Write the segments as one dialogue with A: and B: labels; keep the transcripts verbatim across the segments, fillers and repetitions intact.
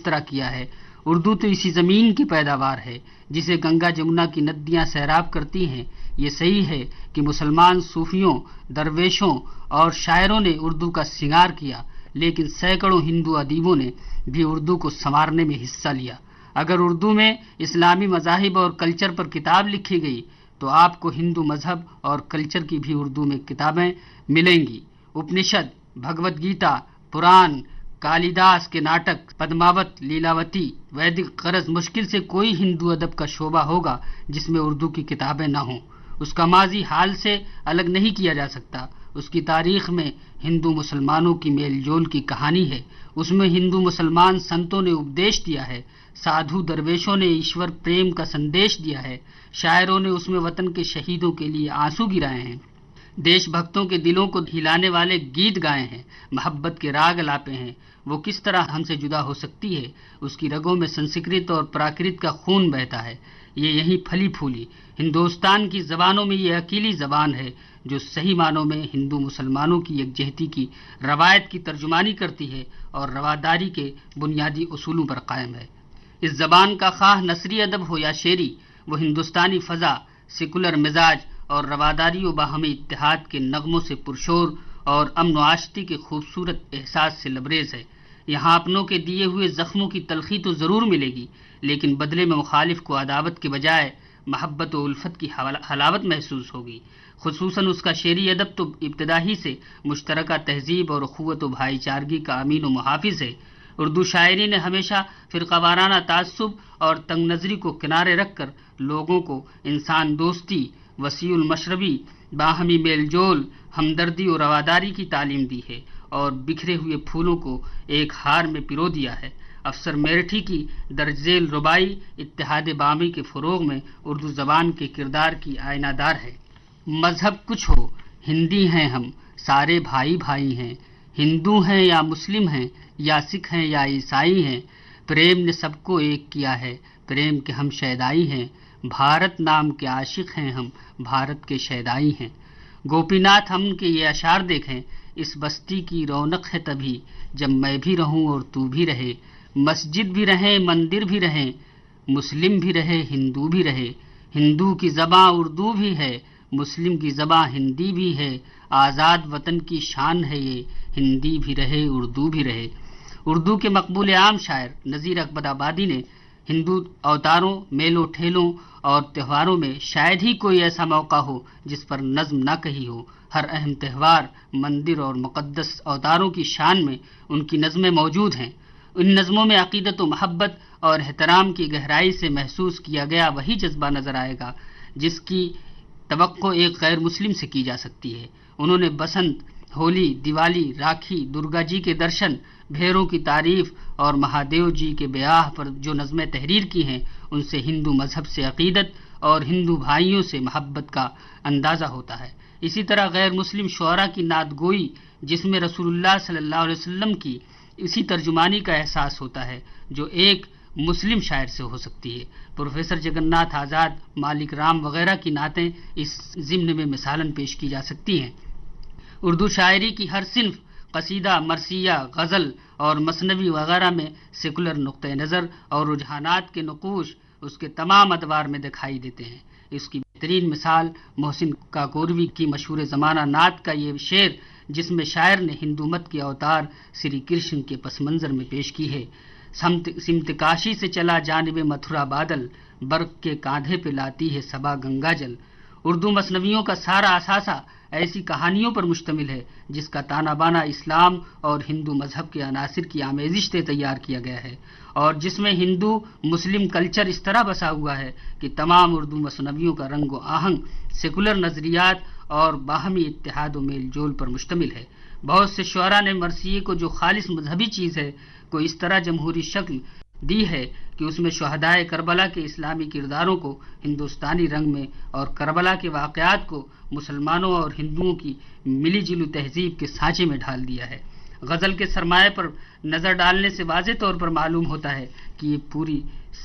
A: طرح کیا ہے۔ اردو تو اسی زمین کی پیداوار ہے جسے گنگا جمنا کی ندیاں سیراب کرتی ہیں۔ یہ صحیح ہے کہ مسلمان صوفیوں، درویشوں اور شاعروں نے اردو کا سنگار کیا، لیکن سینکڑوں ہندو ادیبوں نے بھی اردو کو سنوارنے میں حصہ لیا۔ اگر اردو میں اسلامی مذاہب اور کلچر پر کتاب لکھی گئی تو آپ کو ہندو مذہب اور کلچر کی بھی اردو میں کتابیں ملیں گی۔ اپنشد، بھگوت گیتا، پران، کالیداس کے ناٹک، پدماوت، لیلاوتی، ویدک، غرض مشکل سے کوئی ہندو ادب کا شعبہ ہوگا جس میں اردو کی کتابیں نہ ہوں۔ اس کا ماضی حال سے الگ نہیں کیا جا سکتا۔ اس کی تاریخ میں ہندو مسلمانوں کی میل جول کی کہانی ہے۔ اس میں ہندو مسلمان سنتوں نے اپدیش دیا ہے، سادھو درویشوں نے ایشور پریم کا سندیش دیا ہے، شاعروں نے اس میں وطن کے شہیدوں کے لیے آنسو گرائے ہیں، دیش بھکتوں کے دلوں کو ہلانے والے گیت گائے ہیں، محبت کے راگ الاپے ہیں۔ وہ کس طرح ہم سے جدا ہو سکتی ہے؟ اس کی رگوں میں سنسکرت اور پراکرت کا خون بہتا ہے۔ یہ یہیں پھلی پھولی۔ ہندوستان کی زبانوں میں یہ اکیلی زبان ہے جو صحیح معنوں میں ہندو مسلمانوں کی یکجہتی کی روایت کی ترجمانی کرتی ہے اور رواداری کے بنیادی اصولوں پر قائم ہے۔ اس زبان کا خواہ نثری ادب ہو یا شعری، وہ ہندوستانی فضا، سیکولر مزاج اور رواداری و باہمی اتحاد کے نغموں سے پرشور اور امن و آشتی کے خوبصورت احساس سے لبریز ہے۔ یہاں اپنوں کے دیے ہوئے زخموں کی تلخی تو ضرور ملے گی، لیکن بدلے میں مخالف کو عداوت کے بجائے محبت و الفت کی حلاوت محسوس ہوگی۔ خصوصاً اس کا شعری ادب تو ابتدا ہی سے مشترکہ تہذیب اور اخوت و بھائی چارگی کا امین و محافظ ہے۔ اردو شاعری نے ہمیشہ فرقہ وارانہ تعصب اور تنگ نظری کو کنارے رکھ کر لوگوں کو انسان دوستی، وسیع المشربی، باہمی میل جول، ہمدردی اور رواداری کی تعلیم دی ہے اور بکھرے ہوئے پھولوں کو ایک ہار میں پرو دیا ہے۔ افسر میرٹھی کی درج ذیل ربائی اتحاد باہمی کے فروغ میں اردو زبان کے کردار کی آئینہ دار ہے۔ مذہب کچھ ہو، ہندی ہیں ہم، سارے بھائی بھائی ہیں، ہندو ہیں یا مسلم ہیں یا سکھ ہیں یا عیسائی ہیں، پریم نے سب کو ایک کیا ہے، پریم کے ہم شیدائی ہیں، بھارت نام کے عاشق ہیں ہم، بھارت کے شیدائی ہیں۔ گوپی ناتھ ہم کے یہ اشعار دیکھیں: اس بستی کی رونق ہے تبھی جب میں بھی رہوں اور تو بھی رہے، مسجد بھی رہیں مندر بھی رہیں، مسلم بھی رہے ہندو بھی رہے، ہندو کی زباں اردو بھی ہے، مسلم کی زباں ہندی بھی ہے، آزاد وطن کی شان ہے یہ، ہندی بھی رہے اردو بھی رہے۔ اردو کے مقبول عام شاعر نذیر اکبر آبادی نے ہندو اوتاروں، میلوں ٹھیلوں اور تہواروں میں شاید ہی کوئی ایسا موقع ہو جس پر نظم نہ کہی ہو۔ ہر اہم تہوار، مندر اور مقدس اوتاروں کی شان میں ان کی نظمیں موجود ہیں۔ ان نظموں میں عقیدت و محبت اور احترام کی گہرائی سے محسوس کیا گیا وہی جذبہ نظر آئے گا جس کی توقع ایک غیر مسلم سے کی جا سکتی ہے۔ انہوں نے بسنت، ہولی، دیوالی، راکھی، درگا جی کے درشن، بھیروں کی تعریف اور مہادیو جی کے بیاہ پر جو نظمیں تحریر کی ہیں، ان سے ہندو مذہب سے عقیدت اور ہندو بھائیوں سے محبت کا اندازہ ہوتا ہے۔ اسی طرح غیر مسلم شعراء کی نعت گوئی جس میں رسول اللہ صلی اللہ علیہ وسلم کی اسی ترجمانی کا احساس ہوتا ہے جو ایک مسلم شاعر سے ہو سکتی ہے۔ پروفیسر جگن ناتھ آزاد، مالک رام وغیرہ کی نعتیں اس ضمن میں مثالاً پیش کی جا سکتی ہیں۔ اردو شاعری کی ہر صنف، قصیدہ، مرثیہ، غزل اور مثنوی وغیرہ میں سیکولر نقطہ نظر اور رجحانات کے نقوش اس کے تمام ادوار میں دکھائی دیتے ہیں۔ اس کی بہترین مثال محسن کاکوروی کی مشہور زمانہ نعت کا یہ شعر جس میں شاعر نے ہندو مت کے اوتار سری کرشن کے پس منظر میں پیش کی ہے: سمت سمت کاشی سے چلا جانب متھرا بادل، برق کے کاندھے پہ لاتی ہے صبا گنگا جل۔ اردو مثنویوں کا سارا اثاثہ ایسی کہانیوں پر مشتمل ہے جس کا تانا بانا اسلام اور ہندو مذہب کے عناصر کی آمیزش سے تیار کیا گیا ہے اور جس میں ہندو مسلم کلچر اس طرح بسا ہوا ہے کہ تمام اردو مثنویوں کا رنگ و آہنگ سیکولر نظریات اور باہمی اتحاد و میل جول پر مشتمل ہے۔ بہت سے شعراء نے مرثیے کو جو خالص مذہبی چیز ہے کو اس طرح جمہوری شکل دی ہے کہ اس میں شہدائے کربلا کے اسلامی کرداروں کو ہندوستانی رنگ میں اور کربلا کے واقعات کو مسلمانوں اور ہندوؤں کی ملی جلی تہذیب کے سانچے میں ڈھال دیا ہے۔ غزل کے سرمایہ پر نظر ڈالنے سے واضح طور پر معلوم ہوتا ہے کہ یہ پوری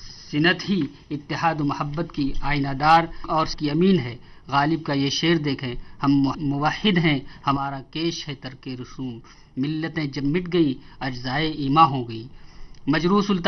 A: صنعت ہی اتحاد و محبت کی آئینہ دار اور اس کی امین ہے۔ غالب کا یہ شعر دیکھیں: ہم موحد ہیں، ہمارا کیش ہے ترک رسوم، ملتیں جب مٹ گئی اجزائے ایماں ہو گئی۔ مجروح سلطان